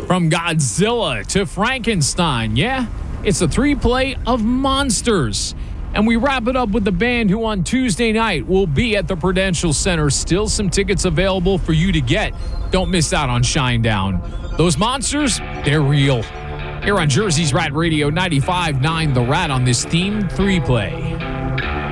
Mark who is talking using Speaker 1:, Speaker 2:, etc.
Speaker 1: From Godzilla to Frankenstein, yeah, it's a three-play of monsters. And we wrap it up with the band who on Tuesday night will be at the Prudential Center. Still some tickets available for you to get. Don't miss out on Shinedown. Those monsters, they're real. Here on Jersey's Rat Radio 95.9 The Rat on this themed three-play.